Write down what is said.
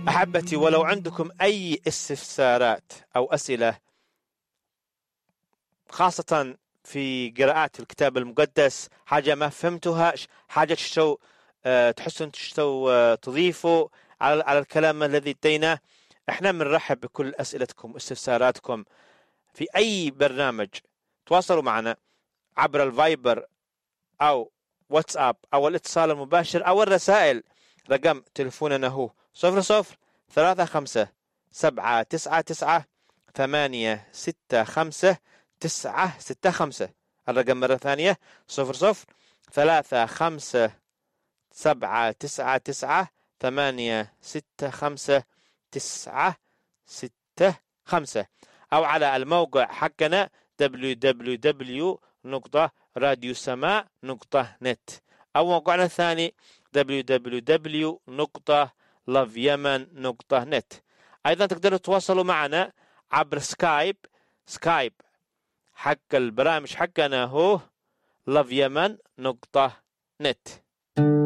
أحبتي، ولو عندكم أي استفسارات أو أسئلة خاصة في قراءات الكتاب المقدس، حاجة ما فهمتوها، حاجة تحسون تضيفوا على الكلام الذي اديناه، احنا بنرحب بكل أسئلتكم واستفساراتكم في أي برنامج. تواصلوا معنا عبر الفايبر أو واتساب أو الاتصال المباشر أو الرسائل. رقم تلفوننا هو 0035 799 الرقم مرة ثانية 0035 799 أو على الموقع حقنا www.radiosama.net أو موقعنا الثاني www.loveyemen.net. أيضا تقدروا تتواصلوا معنا عبر سكايب حق البرامج حقنا هو loveyemen.net.